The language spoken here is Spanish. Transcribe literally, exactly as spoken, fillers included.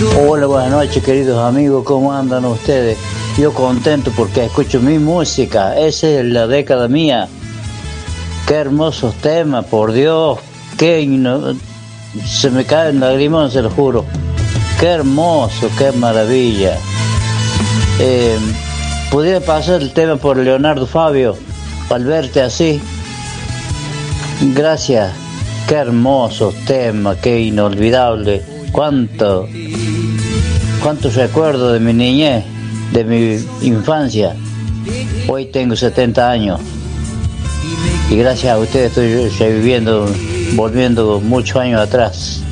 Hola, buenas noches, queridos amigos, ¿cómo andan ustedes? Yo contento porque escucho mi música, esa es la década mía. Qué hermosos temas, por Dios, qué inno... se me caen lagrimón, se lo juro. Qué hermoso, qué maravilla. Eh, ¿Pudiera pasar el tema por Leonardo Fabio al verte así? Gracias, qué hermoso tema, qué inolvidable. Cuánto, cuántos recuerdos de mi niñez, de mi infancia. Hoy tengo setenta años y gracias a ustedes estoy reviviendo, volviendo muchos años atrás.